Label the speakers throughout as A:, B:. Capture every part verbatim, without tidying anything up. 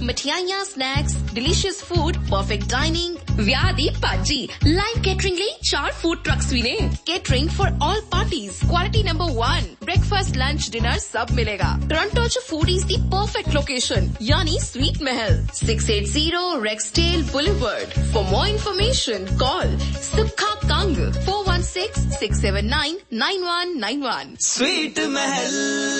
A: ਮਠਿਆਈਆਂ, snacks, delicious food, perfect dining, ਵਿਆਹ ਦੀ ਭਾਜੀ, ਲਾਈਵ ਕੇਟਰਿੰਗ ਲਈ ਚਾਰ ਫੂਡ ਟਰੱਕਸ ਵੀ ਨੇ। Catering for all parties, quality number one, breakfast, lunch, dinner सब मिलेगा। टोरंटो च फूडीज दी परफेक्ट लोकेशन यानी sweet Mahal, six eight zero रेक्सडेल boulevard. For more information call सुखा Kang four one six six seven nine nine one nine one.
B: Sweet महल।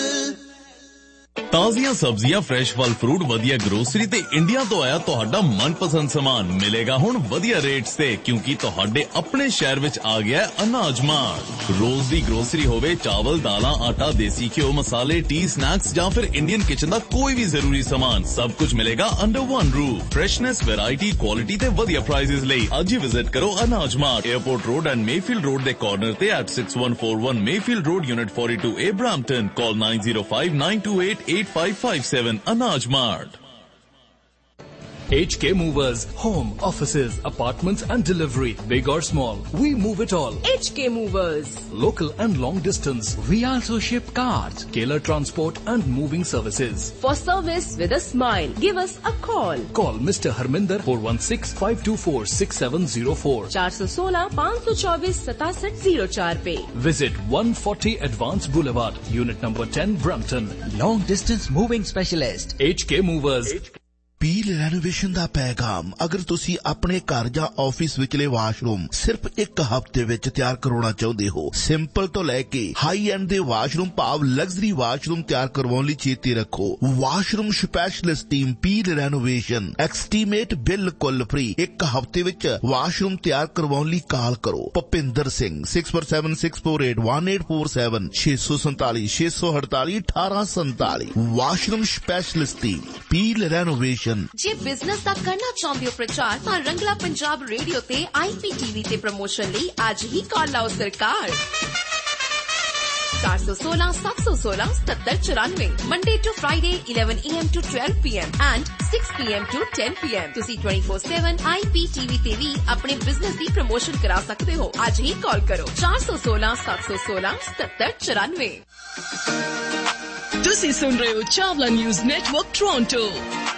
C: ਤਾਜ਼ੀਆਂ ਸਬਜ਼ੀਆਂ, fresh ਫਲ fruit, ਵਧੀਆ grocery ਤੇ ਇੰਡੀਆ ਤੋਂ ਆਇਆ ਤੁਹਾਡਾ ਮਨਪਸੰਦ ਸਮਾਨ ਮਿਲੇਗਾ ਹੁਣ ਵਧੀਆ ਰੇਟਸ ਤੇ, ਕਿਉਂਕਿ ਤੁਹਾਡੇ ਆਪਣੇ ਸ਼ਹਿਰ ਵਿੱਚ ਆ ਗਿਆ ਅਨਾਜ ਮਾਰਟ। ਰੋਜ਼ ਦੀ ਗਰੋਸਰੀ ਹੋਵੇ, ਚਾਵਲ, ਦਾਲਾਂ, ਆਟਾ, ਦੇਸੀ ਘਿਓ, ਮਸਾਲੇ, ਟੀ, ਸਨੈਕਸ ਜਾਂ ਫਿਰ ਇੰਡੀਅਨ ਕਿਚਨ ਦਾ ਕੋਈ ਵੀ ਜ਼ਰੂਰੀ ਸਮਾਨ, ਸਭ ਕੁਝ ਮਿਲੇਗਾ under one roof. Freshness, variety, quality ਤੇ ਵਧੀਆ ਪ੍ਰਾਈਸਿਸ ਲਈ ਅੱਜ ਹੀ ਵਿਜ਼ਿਟ ਕਰੋ ਅਨਾਜ mart, airport road and Mayfield road ਦੇ ਕਾਰਨਰ ਤੇ at six one four one Mayfield road, unit forty-two A, Brampton. Call nine zero five nine two eight eight five five seven. Anaj Mart.
D: H K Movers. Home, offices, apartments and delivery. Big or small, we move it all.
E: H K Movers.
D: Local and long distance. We also ship cars, Keller Transport and moving services.
E: For service with a smile, give us a call.
D: Call Mister Harminder four one six five two four six seven zero four.
E: four one six five two four seven seven zero four पे.
D: Visit one forty Advance Boulevard, Unit number ten, Brampton.
F: Long distance moving specialist.
D: H K Movers.
G: Peel renovation ਦਾ ਪੈਗਾਮ। ਅਗਰ ਤੁਸੀਂ ਆਪਣੇ ਘਰ ਜਾਂ office ਵਿਚਲੇ washroom ਸਿਰਫ ਇੱਕ ਹਫ਼ਤੇ ਵਿੱਚ ਤਿਆਰ ਕਰਾਉਣਾ ਚਾਹੁੰਦੇ ਹੋ, ਸਿੰਪਲ ਤੋਂ ਲੈ ਕੇ ਹਾਈ ਐਂਡ ਦੇ ਵਾਸ਼ਰੂਮ ਭਾਵ ਲਗਜ਼ਰੀ ਵਾਸ਼ਰੂਮ ਤਿਆਰ ਕਰਵਾਉਣ ਲਈ ਚੇਤੇ ਰੱਖੋ। Washroom specialist team peel renovation estimate ਬਿਲਕੁਲ ਫ੍ਰੀ। ਇੱਕ ਹਫ਼ਤੇ ਵਿੱਚ ਵਾਸ਼ਰੂਮ ਤਿਆਰ ਕਰਵਾਉਣ ਲਈ ਕਾਲ ਕਰੋ Bhupinder Singh six four seven six four eight one eight four seven six four seven six four eight one eight one eight। Washroom specialist team peel renovation.
A: ਜੇ business ਦਾ ਕਰਨਾ ਚਾਹੁੰਦੇ ਹੋ ਪ੍ਰਚਾਰ ਤਾਂ ਰੰਗਲਾ ਪੰਜਾਬ ਰੇਡੀਓ ਤੇ I P T V ਤੇ promotion ਲਈ ਅੱਜ ਹੀ ਕਾਲ ਲਾਓ ਸਰਕਾਰ ਚਾਰ ਸੌ ਸੋਲਾਂ ਸੱਤ ਸੌ ਸੋਲਾਂ ਸਤੱਤਰ ਚੁਰਾਨਵੇਂ। Monday to Friday eleven A M to twelve P M and six P M to ten P M। ਤੁਸੀਂ twenty-four seven I P T V ਤੇ ਵੀ ਆਪਣੇ ਬਿਜ਼ਨਸ ਦੀ ਪ੍ਰਮੋਸ਼ਨ ਕਰਾ ਸਕਦੇ ਹੋ। ਅੱਜ ਹੀ ਕਾਲ ਕਰੋ ਚਾਰ ਸੌ ਸੋਲਾਂ ਸੱਤ ਸੌ ਸੋਲਾਂ ਸਤੱਤਰ ਚੁਰਾਨਵੇਂ।
E: ਤੁਸੀਂ ਸੁਣ ਰਹੇ ਹੋ ਚਾਵਲਾ ਨਿਊਜ਼ ਨੈਟਵਰਕ ਟੋਰਾਂਟੋ।